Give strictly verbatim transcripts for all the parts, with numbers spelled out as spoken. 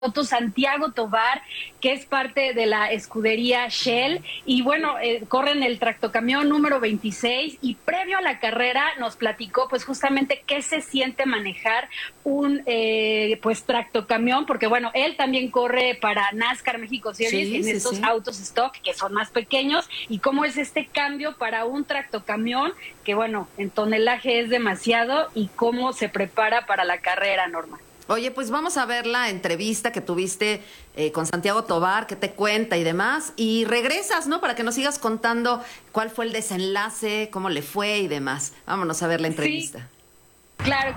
Santiago Tovar, que es parte de la escudería Shell, y bueno, eh, corre en el tractocamión número veintiséis, y previo a la carrera nos platicó pues justamente qué se siente manejar un eh, pues tractocamión, porque bueno, él también corre para NASCAR México Series, sí, en sí, estos sí. autos stock que son más pequeños, y cómo es este cambio para un tractocamión que bueno, en tonelaje es demasiado, y cómo se prepara para la carrera, Norma. Oye, pues vamos a ver la entrevista que tuviste eh, con Santiago Tovar, que te cuenta y demás, y regresas, ¿no? Para que nos sigas contando cuál fue el desenlace, cómo le fue y demás. Vámonos a ver la entrevista. Sí, claro.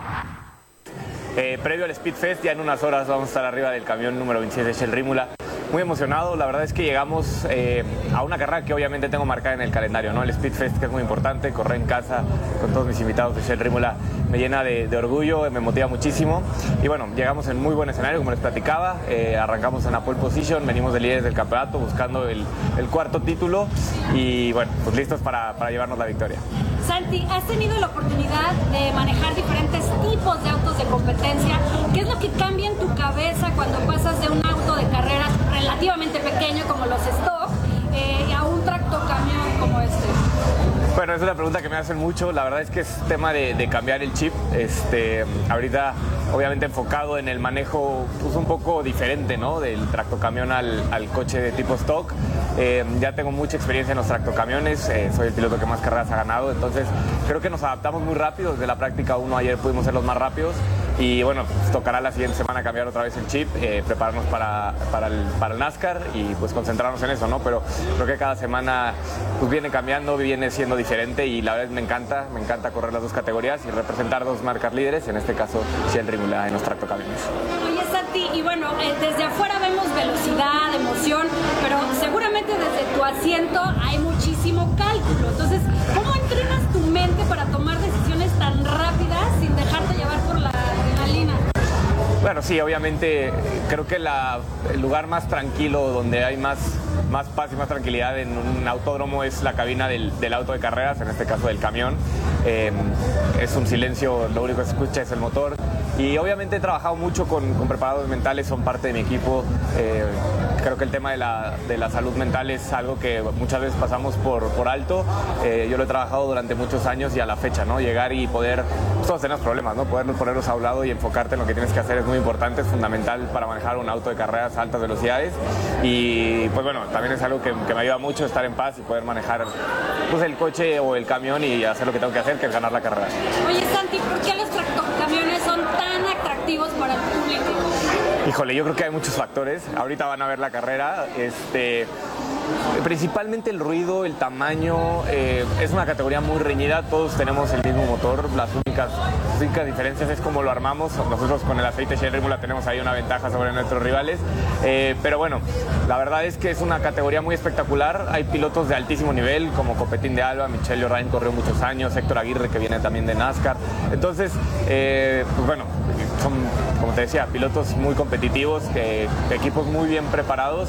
Eh, previo al Speed Fest, ya en unas horas vamos a estar arriba del camión número veintiséis de Shell Rímula. Muy emocionado, la verdad es que llegamos eh, a una carrera que obviamente tengo marcada en el calendario, ¿no? El Speed Fest, que es muy importante, correr en casa con todos mis invitados de Shell Rímula me llena de, de orgullo, me motiva muchísimo. Y bueno, llegamos en muy buen escenario, como les platicaba, eh, arrancamos en la pole position, venimos de líderes del campeonato buscando el, el cuarto título y bueno, pues listos para, para llevarnos la victoria. Santi, has tenido la oportunidad de manejar diferentes tipos de autos de competencia. ¿Qué es lo que cambia en tu cabeza cuando pasas de un auto de carreras relativamente pequeño como los stock eh, a un tractocamión como este? Bueno, es una pregunta que me hacen mucho. La verdad es que es tema de, de cambiar el chip. Este, ahorita, obviamente, enfocado en el manejo pues, un poco diferente, ¿no? Del tractocamión al, al coche de tipo stock. Eh, ya tengo mucha experiencia en los tractocamiones. Eh, soy el piloto que más carreras ha ganado. Entonces, creo que nos adaptamos muy rápido. Desde la práctica uno ayer pudimos ser los más rápidos. Y bueno, pues, tocará la siguiente semana cambiar otra vez el chip, eh, prepararnos para, para, el, para el NASCAR y pues concentrarnos en eso, ¿no? Pero creo que cada semana pues viene cambiando, viene siendo diferente y la verdad me encanta, me encanta correr las dos categorías y representar dos marcas líderes, en este caso Shell Rímula en los tractocamiones. Oye, Santi, y bueno, eh, desde afuera vemos velocidad, emoción, pero seguramente desde tu asiento hay muchísimo cálculo. Entonces, ¿cómo entrenas tu mente para tomar decisiones tan rápidas sin dejarte llevar por la adrenalina? Bueno, sí, obviamente creo que la, el lugar más tranquilo, donde hay más, más paz y más tranquilidad en un autódromo es la cabina del, del auto de carreras, en este caso del camión. Eh, es un silencio, lo único que se escucha es el motor. Y obviamente he trabajado mucho con, con preparadores mentales, son parte de mi equipo. Eh, creo que el tema de la, de la salud mental es algo que muchas veces pasamos por, por alto. Eh, yo lo he trabajado durante muchos años y a la fecha, ¿no? Llegar y poder, pues todos tenemos problemas, ¿no? Poder ponerlos a un lado y enfocarte en lo que tienes que hacer es muy importante, es fundamental para manejar un auto de carreras a altas velocidades. Y pues bueno, también es algo que, que me ayuda mucho estar en paz y poder manejar pues, el coche o el camión y hacer lo que tengo que hacer, que es ganar la carrera. Oye, Santi, ¿por qué los tractocamiones son tan atractivos para el público? Híjole, yo creo que hay muchos factores. Ahorita van a ver la carrera. Este, principalmente el ruido, el tamaño. Eh, es una categoría muy reñida. Todos tenemos el mismo motor. Las únicas, las únicas diferencias es cómo lo armamos. Nosotros con el aceite Shell Rímula tenemos ahí una ventaja sobre nuestros rivales. Eh, pero bueno, la verdad es que es una categoría muy espectacular. Hay pilotos de altísimo nivel como Copetín de Alba, Michelle Orain corrió muchos años, Héctor Aguirre que viene también de NASCAR. Entonces, eh, pues bueno, son, como te decía, pilotos muy competitivos, que, equipos muy bien preparados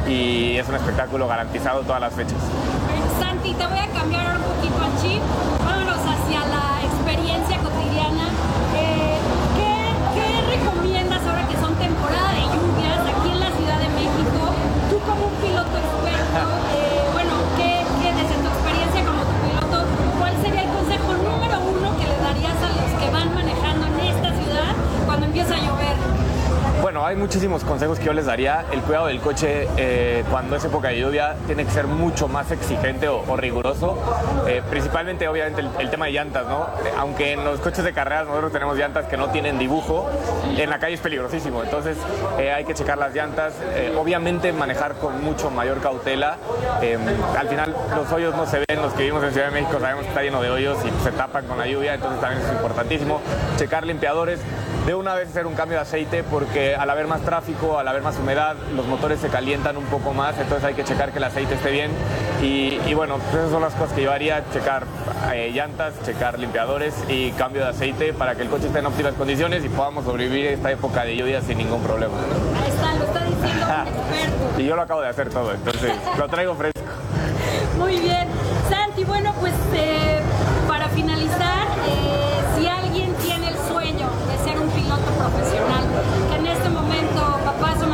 y es un espectáculo garantizado todas las fechas. Santi, te voy a cambiar ahora un poquito el chip. Vámonos hacia la experiencia cotidiana. Eh, ¿qué, ¿Qué recomiendas ahora que son temporada de lluvias aquí en la Ciudad de México? Tú como un piloto experto, eh, bueno, ¿qué, qué desde tu experiencia como tu piloto, cuál sería el consejo número uno que le darías a los que van manejando en esta ciudad cuando empieza a llover? Bueno, hay muchísimos consejos que yo les daría. El cuidado del coche eh, cuando es época de lluvia tiene que ser mucho más exigente o, o riguroso. Eh, principalmente, obviamente, el, el tema de llantas, ¿no? Eh, aunque en los coches de carreras nosotros tenemos llantas que no tienen dibujo, en la calle es peligrosísimo. Entonces, eh, hay que checar las llantas. Eh, obviamente, manejar con mucho mayor cautela. Eh, al final, los hoyos no se ven. Los que vivimos en Ciudad de México sabemos que está lleno de hoyos y se tapan con la lluvia. Entonces, también es importantísimo checar limpiadores. De una vez hacer un cambio de aceite porque al haber más tráfico, al haber más humedad, los motores se calientan un poco más, entonces hay que checar que el aceite esté bien y, y bueno, esas son las cosas que yo haría, checar eh, llantas, checar limpiadores y cambio de aceite para que el coche esté en óptimas condiciones y podamos sobrevivir esta época de lluvia sin ningún problema. Ahí está, lo está diciendo un experto. Y yo lo acabo de hacer todo, entonces lo traigo fresco. Muy bien. Santi, bueno, pues